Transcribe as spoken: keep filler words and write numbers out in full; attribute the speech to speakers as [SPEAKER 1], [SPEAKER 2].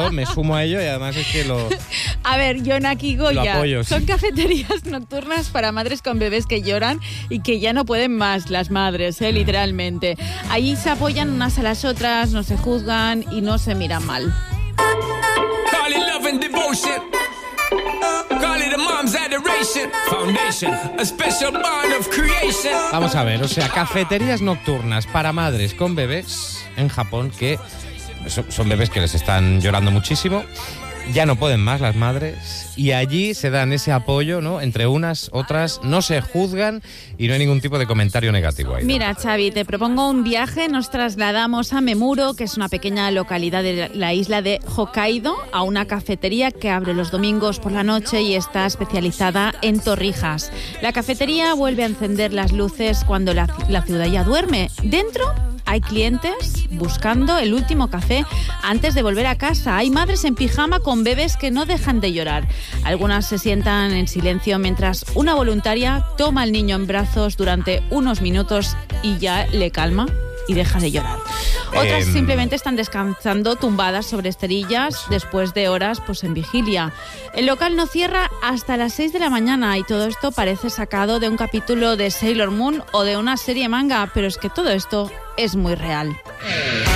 [SPEAKER 1] yo me sumo a ello y además es que lo...
[SPEAKER 2] A ver, Yonaki Goya,
[SPEAKER 1] Lo apoyo, sí.
[SPEAKER 2] son cafeterías nocturnas para madres con bebés que lloran y que ya no pueden más, las madres, ¿eh? Literalmente. Allí se apoyan unas a las otras, no se juzgan y no se miran mal.
[SPEAKER 3] Call it love and devotion. Call it a mom's adoration. Foundation, a special bond of creation.
[SPEAKER 1] Vamos a ver, o sea, cafeterías nocturnas para madres con bebés en Japón que son, son bebés que les están llorando muchísimo. Ya no pueden más las madres y allí se dan ese apoyo, ¿no? Entre unas, otras, no se juzgan y no hay ningún tipo de comentario negativo ahí.
[SPEAKER 2] Mira, Xavi, te propongo un viaje. Nos trasladamos a Memuro, que es una pequeña localidad de la isla de Hokkaido, a una cafetería que abre los domingos por la noche y está especializada en torrijas. La cafetería vuelve a encender las luces cuando la, la ciudad ya duerme. Dentro hay clientes buscando el último café antes de volver a casa. Hay madres en pijama con bebés que no dejan de llorar. Algunas se sientan en silencio mientras una voluntaria toma al niño en brazos durante unos minutos y ya le calma y deja de llorar. Otras eh, simplemente están descansando tumbadas sobre esterillas después de horas pues en vigilia. El local no cierra hasta las seis de la mañana y todo esto parece sacado de un capítulo de Sailor Moon o de una serie manga, pero es que todo esto es muy real.